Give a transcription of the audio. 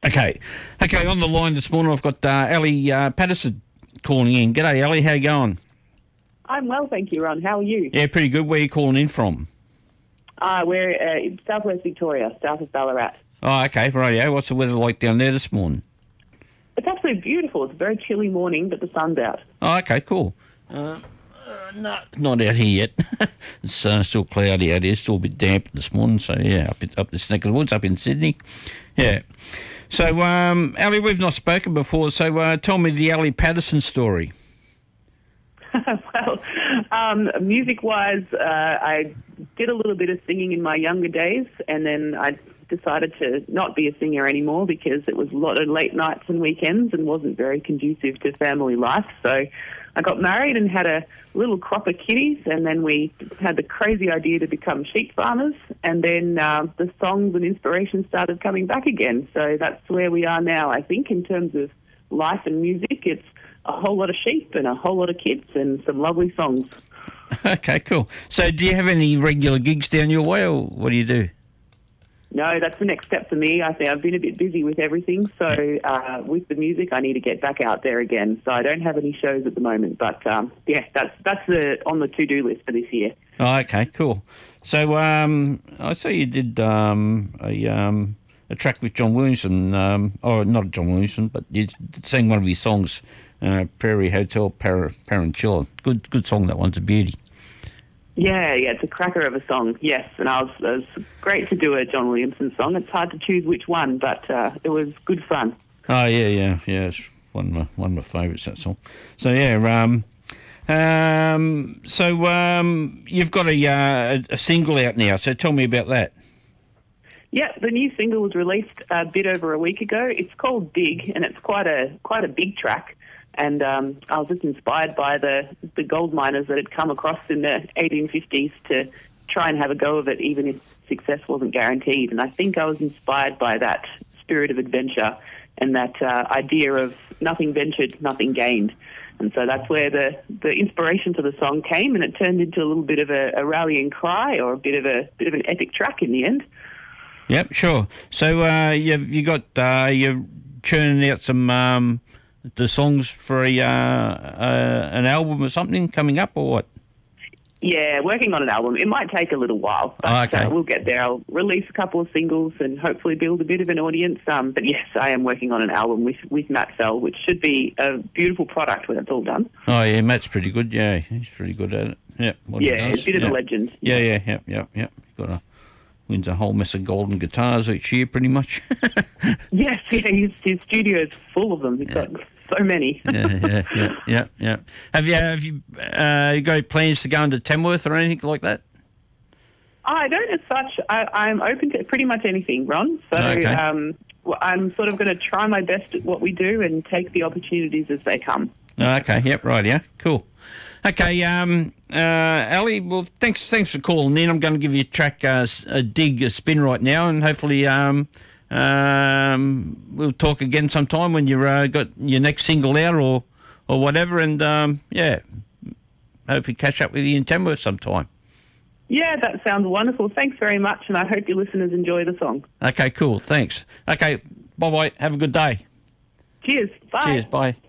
Okay. Okay, on the line this morning I've got Ali Patterson calling in. G'day, Ali. How you going? I'm well, thank you, Ron. How are you? Yeah, pretty good. Where are you calling in from? We're in southwest Victoria, south of Ballarat. Oh, okay. Right, what's the weather like down there this morning? It's absolutely beautiful. It's a very chilly morning, but the sun's out. Oh, okay, cool. No, not out here yet. It's still cloudy out here, still a bit damp this morning. So, yeah, up this neck of the woods, up in Sydney. Yeah. So, Ali, we've not spoken before, so tell me the Ali Patterson story. Well, music-wise, I did a little bit of singing in my younger days, and then I decided to not be a singer anymore because it was a lot of late nights and weekends and wasn't very conducive to family life. So I got married and had a little crop of kiddies, and then we had the crazy idea to become sheep farmers, and then the songs and inspiration started coming back again. So that's where we are now, I think, in terms of life and music. It's a whole lot of sheep and a whole lot of kids and some lovely songs. Okay, cool. So do you have any regular gigs down your way, or what do you do? No, that's the next step for me. I think I've been a bit busy with everything, so with the music, I need to get back out there again. So I don't have any shows at the moment, but yeah, that's on the to-do list for this year. Oh, okay, cool. So I saw you did a track with John Williamson, or not John Williamson, but you sang one of his songs, Prairie Hotel Parentilla. Good song, that one's a beauty. Yeah, it's a cracker of a song, yes. And it was great to do a John Williamson song. It's hard to choose which one, but it was good fun. Oh, yeah, it's one of my favourites, that song. So, yeah, you've got a single out now, so tell me about that. Yeah, the new single was released a bit over a week ago. It's called Dig, and it's quite a big track. And I was just inspired by the gold miners that had come across in the 1850s to try and have a go of it, even if success wasn't guaranteed. And I think I was inspired by that spirit of adventure and that idea of nothing ventured, nothing gained. And so that's where the inspiration for the song came, and it turned into a little bit of a rallying cry, or a bit of an epic track in the end. Yep, sure. So you're churning out some the songs for an album or something coming up, or what? Yeah, working on an album. It might take a little while, but we'll get there. I'll release a couple of singles and hopefully build a bit of an audience. But yes, I am working on an album with Matt Fell, which should be a beautiful product when it's all done. Oh yeah, Matt's pretty good. Yeah, he's pretty good at it. Yeah, a bit of a legend. Yeah. Wins a whole mess of golden guitars each year, pretty much. Yes, his studio's full of them. He's got so many. Yeah. Have you got plans to go into Tamworth or anything like that? I don't as such. I'm open to pretty much anything, Ron. So I'm sort of going to try my best at what we do and take the opportunities as they come. Okay, yep, right, yeah, cool. Okay, Ali, well, thanks for calling in. I'm going to give you a track, a dig, a spin right now, and hopefully we'll talk again sometime when you've got your next single out or whatever, and hopefully catch up with you in Tamworth sometime. Yeah, that sounds wonderful. Thanks very much, and I hope your listeners enjoy the song. Okay, cool, thanks. Okay, bye-bye, have a good day. Cheers, bye. Cheers, bye.